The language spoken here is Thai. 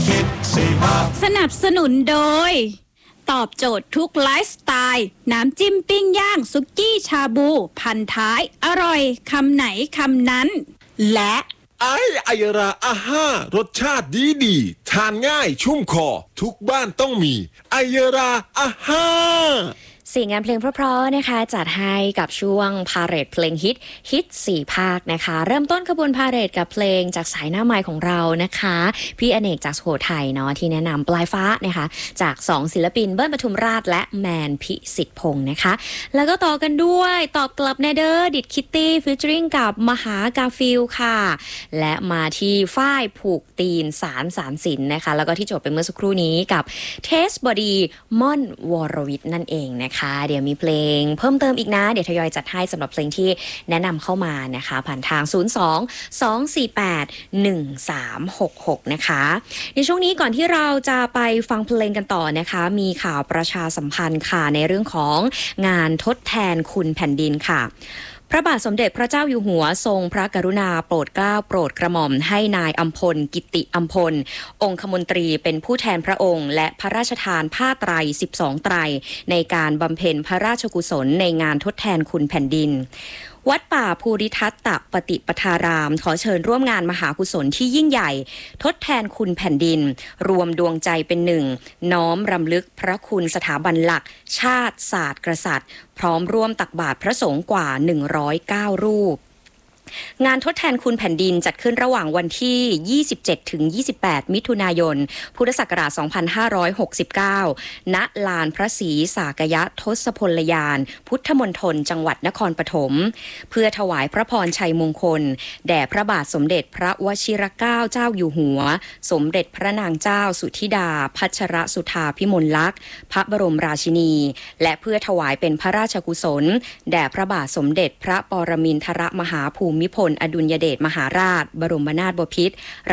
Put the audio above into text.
สนับสนุนโดยตอบโจทย์ทุกไลฟ์สไตล์น้ำจิ้มปิ้งย่างซุกี้ชาบูพันท้ายอร่อยคำไหนคำนั้นและไอราอาห้ารสชาติดีทานง่ายชุ่มคอทุกบ้านต้องมีไอราอาห้า 4 งานเพลงเพราะๆนะคะจัดให้กับช่วงพาเหรดเพลงฮิต4 ภาคนะคะเริ่มต้นขบวนพาเหรดกับเพลงจากสายหน้าไมค์ของเรานะคะพี่อเนกจากสุโขทัยเนาะที่แนะนำปลายฟ้านะคะจาก2 ศิลปินเบิ้ลปทุมราชและแมนพิสิทธิ์พงษ์นะคะแล้วก็ต่อกันด้วยตอบกลับเนเดอร์ดิดคิตตี้ฟีเจอริงกับมหากาฟิลค่ะและมาที่ฝ้ายผูกตีนสารสินนะคะแล้วก็ที่จบไปเมื่อสักครู่นี้กับเทสบอดีม่อนวรวิทย์นั่นเองนะคะเดี๋ยวมีเพลงเพิ่มเติมอีกนะเดี๋ยวทยอยจัดให้สำหรับเพลงที่แนะนำเข้ามานะคะผ่านทาง 02-248-1366 นะคะในช่วงนี้ก่อนที่เราจะไปฟังเพลงกันต่อนะคะมีข่าวประชาสัมพันธ์ค่ะในเรื่องของงานทดแทนคุณแผ่นดินค่ะพระบาทสมเด็จพระเจ้าอยู่หัวทรงพระกรุณาโปรดเกล้าโปรดกระหม่อมให้นายอัมพลกิติอัมพลองคมนตรีเป็นผู้แทนพระองค์และพระราชทานผ้าไตร12 ไตรในการบำเพ็ญพระราชกุศลในงานทดแทนคุณแผ่นดินวัดป่าภูริทัตตปฏิปทารามขอเชิญร่วมงานมหากุศลที่ยิ่งใหญ่ทดแทนคุณแผ่นดินรวมดวงใจเป็นหนึ่งน้อมรำลึกพระคุณสถาบันหลักชาติศาสตร์กษัตริย์พร้อมร่วมตักบาตรพระสงฆ์กว่า109 รูปงานทดแทนคุณแผ่นดินจัดขึ้นระหว่างวันที่27ถึง28มิถุนายนพุทธศักราช2569ณลานพระศรีสากยทศพลยานพุทธมณฑลจังหวัดนครปฐมเพื่อถวายพระพรชัยมงคลแด่พระบาทสมเด็จพระวชิรเกล้าเจ้าอยู่หัวสมเด็จพระนางเจ้าสุธิดาพัชรสุธาพิมลลักษณ์พระบรมราชินีและเพื่อถวายเป็นพระราชกุศลแด่พระบาทสมเด็จพระปรมินทรมหาภูมิพลอดุลยเดชมหาราชบรมนาถบพิตร